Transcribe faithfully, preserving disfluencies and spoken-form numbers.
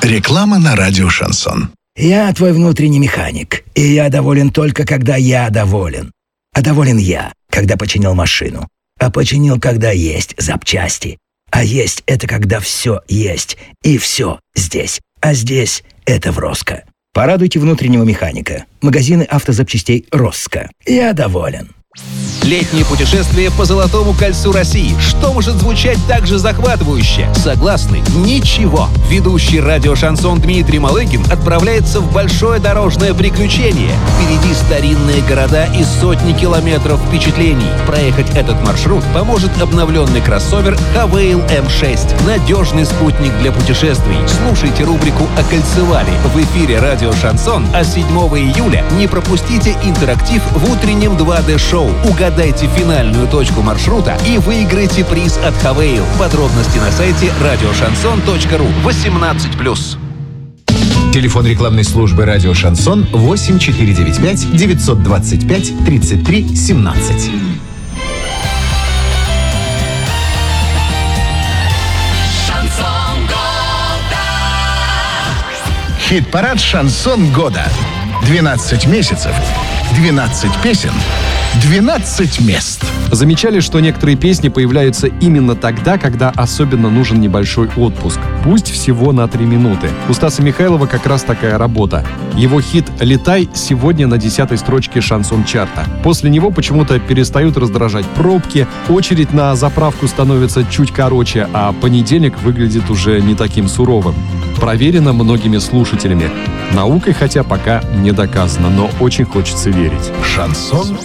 Реклама на радио «Шансон». Я твой внутренний механик, и я доволен только, когда я доволен. А доволен я, когда починил машину. А починил, когда есть запчасти. А есть — это когда все есть, и все здесь. А здесь — это в Роско. Порадуйте внутреннего механика. Магазины автозапчастей «Роско». Я доволен. Летнее путешествие по Золотому кольцу России. Что может звучать так же захватывающе? Согласны? Ничего. Ведущий радио «Шансон» Дмитрий Малыгин отправляется в большое дорожное приключение. Впереди старинные города и сотни километров впечатлений. Проехать этот маршрут поможет обновленный кроссовер Хавейл эм шесть. Надежный спутник для путешествий. Слушайте рубрику «Окольцевали» в эфире радио «Шансон», а седьмого июля не пропустите интерактив в утреннем два дэ-шоу. Угадайте финальную точку маршрута и выиграйте приз от Хавейл. Подробности на сайте радио шансон точка ру. восемнадцать плюс. Телефон рекламной службы «Радио Шансон» восемь четыре девять пять девятьсот двадцать пять тридцать три семнадцать. Хит-парад «Шансон года». двенадцать месяцев, двенадцать песен, двенадцать мест. Замечали, что некоторые песни появляются именно тогда, когда особенно нужен небольшой отпуск. Пусть всего на три минуты. У Стаса Михайлова как раз такая работа. Его хит «Летай» сегодня на десятой строчке шансон-чарта. После него почему-то перестают раздражать пробки, очередь на заправку становится чуть короче, а понедельник выглядит уже не таким суровым. Проверено многими слушателями. Наукой, хотя пока не доказано, но очень хочется верить. Шансон